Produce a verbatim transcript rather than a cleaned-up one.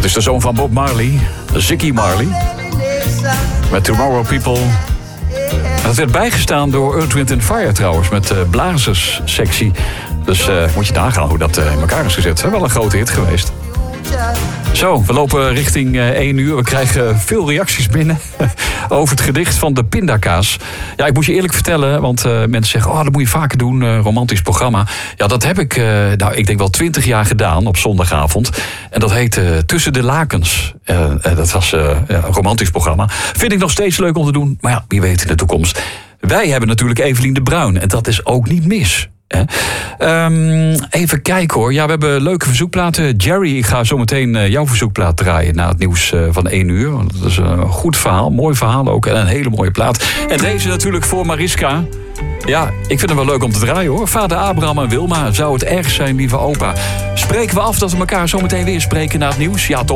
is de zoon van Bob Marley, Ziggy Marley. Met Tomorrow People. En dat werd bijgestaan door Earth, Wind and Fire trouwens, met uh, blazerssectie. Dus uh, moet je nagaan hoe dat uh, in elkaar is gezet. Wel een grote hit geweest. Zo, we lopen richting uh, één uur. We krijgen veel reacties binnen over het gedicht van de pindakaas. Ja, ik moet je eerlijk vertellen, want uh, mensen zeggen... oh, dat moet je vaker doen, uh, romantisch programma. Ja, dat heb ik, uh, nou, ik denk wel twintig jaar gedaan op zondagavond. En dat heette uh, Tussen de Lakens. Uh, uh, dat was uh, ja, een romantisch programma. Vind ik nog steeds leuk om te doen, maar ja, wie weet in de toekomst. Wij hebben natuurlijk Evelien de Bruin en dat is ook niet mis. Um, even kijken hoor. Ja, we hebben leuke verzoekplaten. Jerry, ik ga zo meteen uh, jouw verzoekplaat draaien na het nieuws uh, van één uur. Want dat is een goed verhaal, mooi verhaal ook en een hele mooie plaat. En deze natuurlijk voor Mariska. Ja, ik vind hem wel leuk om te draaien hoor. Vader Abraham en Wilma, zou het erg zijn, lieve opa. Spreken we af dat we elkaar zo meteen weer spreken na het nieuws? Ja, toch.